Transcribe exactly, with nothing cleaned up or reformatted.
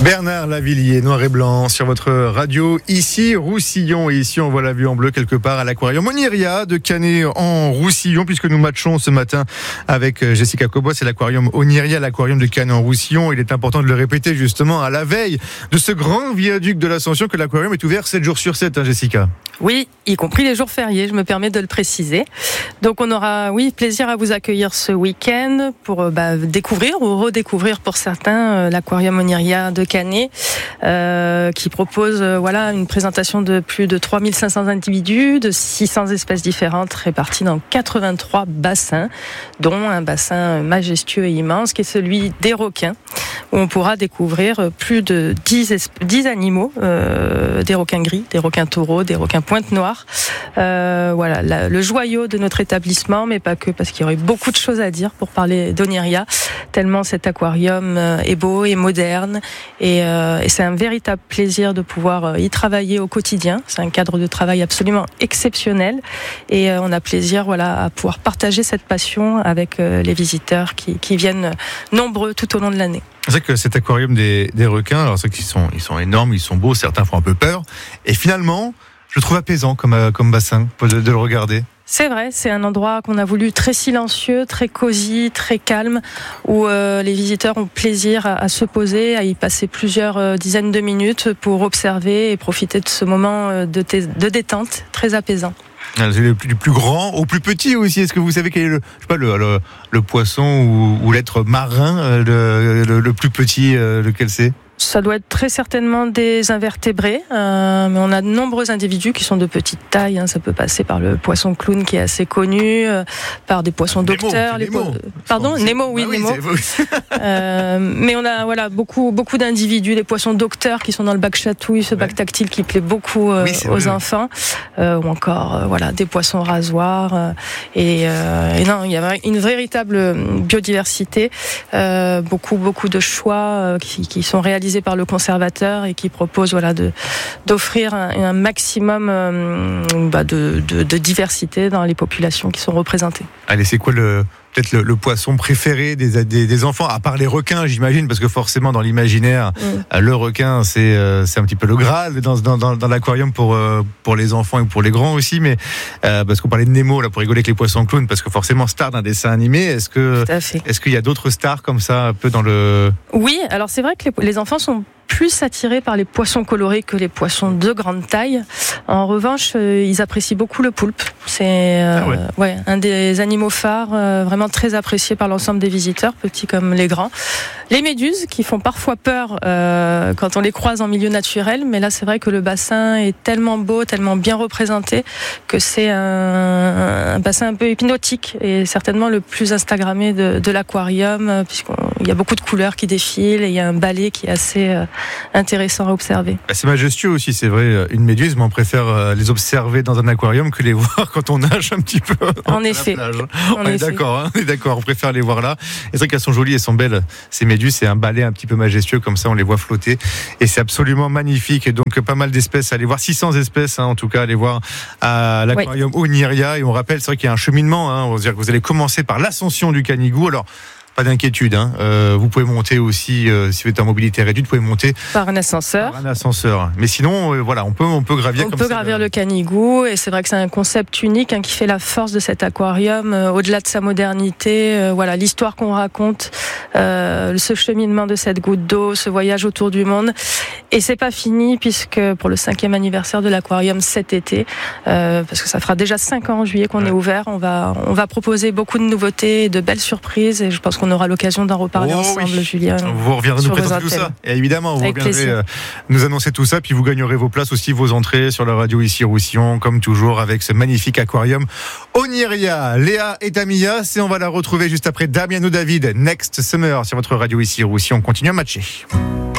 Bernard Lavilliers, noir et blanc, sur votre radio. Ici, Roussillon. Et ici, on voit la vue en bleu quelque part à l'aquarium Oniria de Canet en Roussillon, puisque nous matchons ce matin avec Jessica Cobos. C'est l'aquarium Oniria, l'aquarium de Canet en Roussillon. Il est important de le répéter justement à la veille de ce grand viaduc de l'Ascension que l'aquarium est ouvert sept jours sur sept, hein, Jessica. Oui, y compris les jours fériés, je me permets de le préciser. Donc on aura, oui, plaisir à vous accueillir ce week-end pour bah, découvrir ou redécouvrir pour certains euh, l'aquarium Oniria de Canet, euh, qui propose euh, voilà une présentation de plus de trois mille cinq cents individus, de six cents espèces différentes réparties dans quatre-vingt-trois bassins, dont un bassin majestueux et immense qui est celui des requins, où on pourra découvrir plus de dix, esp- dix animaux, euh, des requins gris, des requins taureaux, des requins pointe noire. Euh, voilà, la, le joyau de notre établissement, mais pas que, parce qu'il y aurait beaucoup de choses à dire pour parler d'Oniria, tellement cet aquarium est beau et moderne, et, euh, et c'est un véritable plaisir de pouvoir y travailler au quotidien. C'est un cadre de travail absolument exceptionnel, et euh, on a plaisir voilà, à pouvoir partager cette passion avec euh, les visiteurs qui, qui viennent nombreux tout au long de l'année. C'est vrai que cet aquarium des, des requins, alors c'est qu'ils sont, ils sont énormes, ils sont beaux, certains font un peu peur, et finalement, je le trouve apaisant comme, comme bassin, de, de le regarder. C'est vrai, c'est un endroit qu'on a voulu très silencieux, très cosy, très calme, où euh, les visiteurs ont plaisir à, à se poser, à y passer plusieurs euh, dizaines de minutes pour observer et profiter de ce moment euh, de, t- de détente très apaisant. C'est du plus, plus grand au plus petit aussi. Est-ce que vous savez quel est le, je sais pas, le, le, le poisson ou, ou l'être marin le, le, le plus petit, euh, lequel c'est ? Ça doit être très certainement des invertébrés, euh, mais on a de nombreux individus qui sont de petite taille. Hein. Ça peut passer par le poisson clown qui est assez connu, euh, par des poissons docteurs. Nemo, les po- Nemo. Pardon, c'est... Nemo, oui, ah oui Nemo. euh, mais on a voilà beaucoup beaucoup d'individus, des poissons docteurs qui sont dans le bac chatouille, ce ouais. bac tactile qui plaît beaucoup euh, oui, aux vrai. enfants, euh, ou encore euh, voilà des poissons rasoirs. Euh, et, euh, et non, il y a une véritable biodiversité, euh, beaucoup beaucoup de choix euh, qui, qui sont réalisés par le conservateur et qui propose voilà de d'offrir un, un maximum euh, bah, de, de, de diversité dans les populations qui sont représentées. Allez, c'est quoi le peut-être le, le poisson préféré des, des, des enfants, à part les requins, j'imagine, parce que forcément dans l'imaginaire, mmh. le requin c'est euh, c'est un petit peu le Graal dans dans dans, dans l'aquarium pour euh, pour les enfants et pour les grands aussi, mais euh, parce qu'on parlait de Nemo là pour rigoler avec les poissons clowns, parce que forcément star d'un dessin animé. Est-ce que est-ce qu'il y a d'autres stars comme ça un peu dans le... Oui, alors c'est vrai que les, les enfants sont plus attirés par les poissons colorés que les poissons de grande taille. En revanche, euh, ils apprécient beaucoup le poulpe. C'est euh, ah ouais. Ouais, un des animaux phares, euh, vraiment très apprécié par l'ensemble des visiteurs, petits comme les grands. Les méduses, qui font parfois peur euh, quand on les croise en milieu naturel, mais là c'est vrai que le bassin est tellement beau, tellement bien représenté, que c'est un, un bassin un peu hypnotique et certainement le plus instagrammé de, de l'aquarium, puisqu'il y a beaucoup de couleurs qui défilent et il y a un balai qui est assez... Euh, intéressant à observer. C'est majestueux aussi, c'est vrai, une méduse, mais on préfère les observer dans un aquarium que les voir quand on nage un petit peu en effet. La plage. En on est effet. d'accord, hein, on est d'accord, on préfère les voir là. Et c'est vrai qu'elles sont jolies, elles sont belles, ces méduses, c'est un balai un petit peu majestueux, comme ça on les voit flotter, et c'est absolument magnifique, et donc pas mal d'espèces à aller voir, six cents espèces hein, en tout cas à aller voir à l'aquarium oui. Oniria, et on rappelle, c'est vrai qu'il y a un cheminement, hein, on va dire que vous allez commencer par l'ascension du Canigou, alors pas d'inquiétude, hein. euh, vous pouvez monter aussi, euh, si vous êtes en mobilité réduite, vous pouvez monter par un ascenseur. Par un ascenseur. Mais sinon, euh, voilà, on peut, on peut gravir on comme ça. On ça. peut gravir le... le Canigou, et c'est vrai que c'est un concept unique hein, qui fait la force de cet aquarium, euh, au-delà de sa modernité, euh, voilà, l'histoire qu'on raconte, euh, ce cheminement de cette goutte d'eau, ce voyage autour du monde. Et c'est pas fini, puisque pour le cinquième anniversaire de l'aquarium cet été, euh, parce que ça fera déjà cinq ans en juillet qu'on ouais. est ouvert, on va, on va proposer beaucoup de nouveautés et de belles surprises, et je pense qu'on on aura l'occasion d'en reparler oh, ensemble, oui. Julien. Vous reviendrez nous présenter tout ça. Et évidemment, vous Avec reviendrez euh, nous annoncer tout ça, puis vous gagnerez vos places aussi, vos entrées sur la radio ici Roussillon, comme toujours, avec ce magnifique aquarium Oniria. Léa et Tamia, et on va la retrouver juste après Damiano David, Next Summer, sur votre radio ici Roussillon. On continue à matcher.